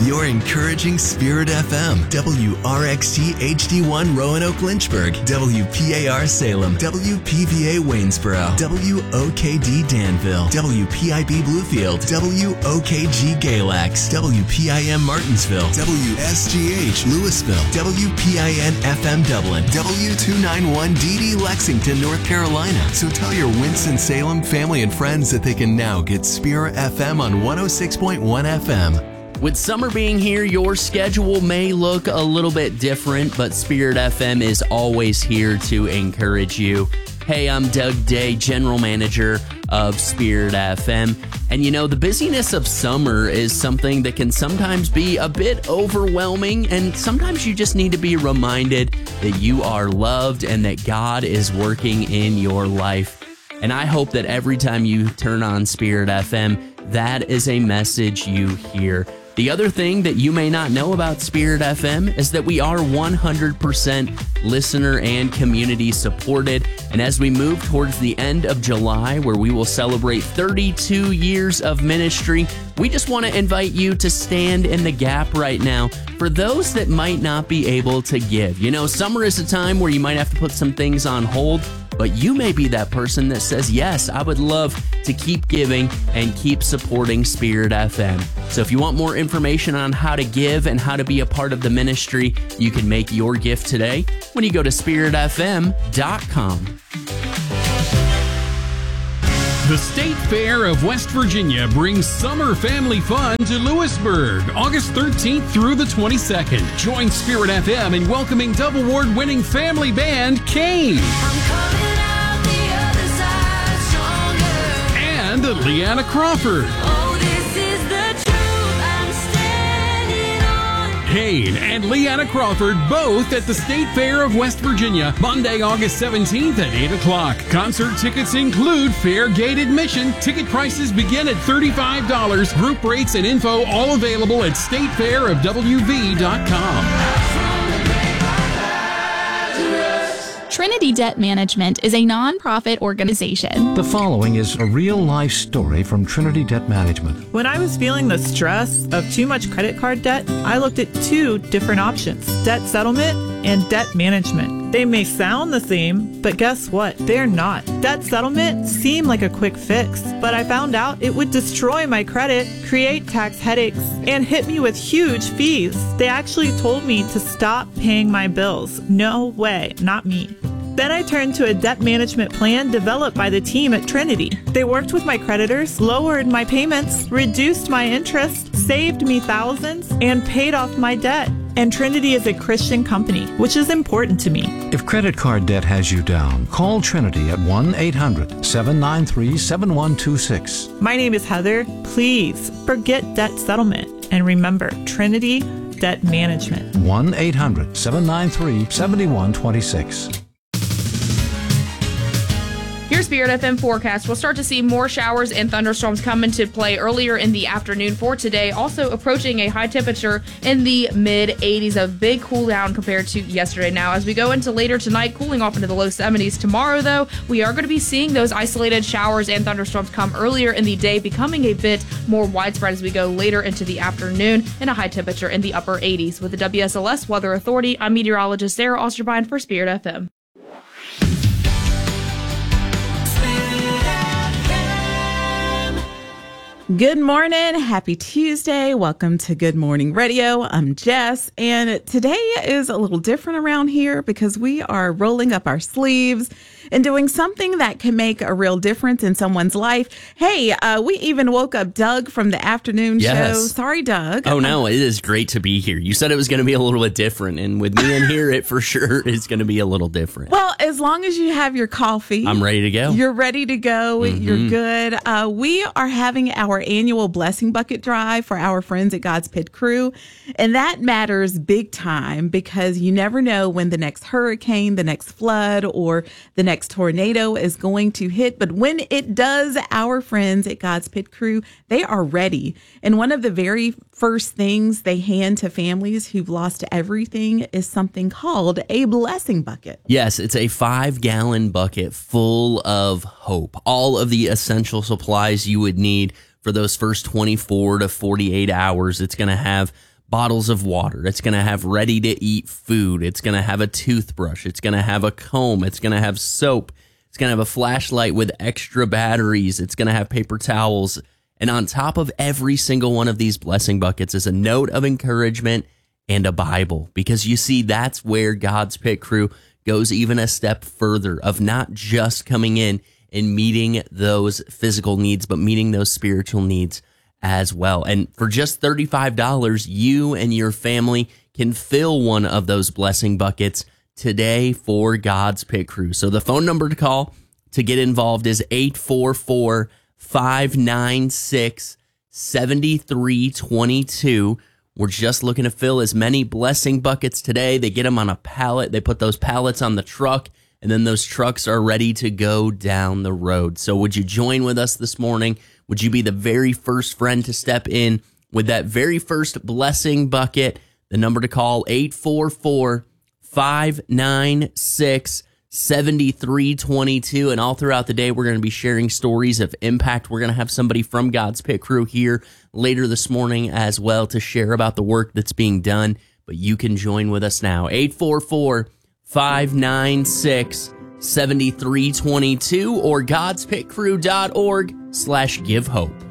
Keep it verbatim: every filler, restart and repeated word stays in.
You're encouraging Spirit F M, W R X T H D one Roanoke Lynchburg, W P A R Salem, W P V A Waynesboro, W O K D Danville, W P I B Bluefield, W O K G Galax, W P I M Martinsville, W S G H Louisville, W P I N F M Dublin, W two ninety-one D D Lexington, North Carolina. So tell your Winston-Salem family and friends that they can now get Spirit F M on one oh six point one F M. With summer being here, your schedule may look a little bit different, but Spirit F M is always here to encourage you. Hey, I'm Doug Day, General Manager of Spirit F M. And you know, the busyness of summer is something that can sometimes be a bit overwhelming, and sometimes you just need to be reminded that you are loved and that God is working in your life. And I hope that every time you turn on Spirit F M, that is a message you hear. The other thing that you may not know about Spirit F M is that we are one hundred percent listener and community supported. And as we move towards the end of July, where we will celebrate thirty-two years of ministry, we just want to invite you to stand in the gap right now for those that might not be able to give. You know, summer is a time where you might have to put some things on hold, but you may be that person that says, yes, I would love to keep giving and keep supporting Spirit F M. So if you want more information on how to give and how to be a part of the ministry, you can make your gift today when you go to spirit f m dot com. The State Fair of West Virginia brings summer family fun to Lewisburg, August thirteenth through the twenty-second. Join Spirit F M in welcoming Dove Award-winning family band Kane. I'm coming out the other side stronger. And Leanna Crawford. Oh, this is the truth I'm standing on. Kane and Leanna Crawford, both at the State Fair of West Virginia, Monday, August seventeenth at eight o'clock. Concert tickets include fair gate admission. Ticket prices begin at thirty-five dollars. Group rates and info all available at state fair of w v dot com. Trinity Debt Management is a nonprofit organization. The following is a real-life story from Trinity Debt Management. When I was feeling the stress of too much credit card debt, I looked at two different options: debt settlement and debt management. They may sound the same, but guess what? They're not. Debt settlement seemed like a quick fix, but I found out it would destroy my credit, create tax headaches, and hit me with huge fees. They actually told me to stop paying my bills. No way, not me. Then I turned to a debt management plan developed by the team at Trinity. They worked with my creditors, lowered my payments, reduced my interest, saved me thousands, and paid off my debt. And Trinity is a Christian company, which is important to me. If credit card debt has you down, call Trinity at one eight hundred seven nine three seven one two six. My name is Heather. Please forget debt settlement and remember Trinity Debt Management. one eight hundred seven nine three seven one two six. Your Spirit F M forecast. We'll start to see more showers and thunderstorms come into play earlier in the afternoon for today. Also approaching a high temperature in the mid eighties, a big cool down compared to yesterday. Now, as we go into later tonight, cooling off into the low seventies. Tomorrow, though, we are going to be seeing those isolated showers and thunderstorms come earlier in the day, becoming a bit more widespread as we go later into the afternoon, and a high temperature in the upper eighties. With the W S L S Weather Authority, I'm meteorologist Sarah Osterbine for Spirit F M. Good morning. Happy Tuesday. Welcome to Good Morning Radio. I'm Jess, and today is a little different around here because we are rolling up our sleeves and doing something that can make a real difference in someone's life. Hey, uh, we even woke up Doug from the afternoon Yes. show. Sorry, Doug. Oh, no, it is great to be here. You said it was going to be a little bit different, and with me in here, it for sure is going to be a little different. Well, as long as you have your coffee. I'm ready to go. You're ready to go. Mm-hmm. You're good. Uh, we are having our annual Blessing Bucket Drive for our friends at God's Pit Crew, and that matters big time because you never know when the next hurricane, the next flood, or the next tornado is going to hit. But when it does, our friends at God's Pit Crew, they are ready. And one of the very first things they hand to families who've lost everything is something called a blessing bucket. Yes, it's a five-gallon bucket full of hope. All of the essential supplies you would need for those first twenty-four to forty-eight hours. It's going to have bottles of water. It's going to have ready-to-eat food. It's going to have a toothbrush. It's going to have a comb. It's going to have soap. It's going to have a flashlight with extra batteries. It's going to have paper towels. And on top of every single one of these blessing buckets is a note of encouragement and a Bible. Because you see, that's where God's Pit Crew goes even a step further of not just coming in and meeting those physical needs, but meeting those spiritual needs as well. And for just thirty-five dollars, you and your family can fill one of those blessing buckets today for God's Pit Crew. So the phone number to call to get involved is eight four four, five nine six, seven three two two. We're just looking to fill as many blessing buckets today. They get them on a pallet. They put those pallets on the truck, and then those trucks are ready to go down the road. So would you join with us this morning? Would you be the very first friend to step in with that very first blessing bucket? The number to call, eight four four, five nine six, seven three two two. And all throughout the day, we're going to be sharing stories of impact. We're going to have somebody from God's Pit Crew here later this morning as well to share about the work that's being done. But you can join with us now, eight four four, five nine six, seven three two two or godspitcrew dot org slash give hope.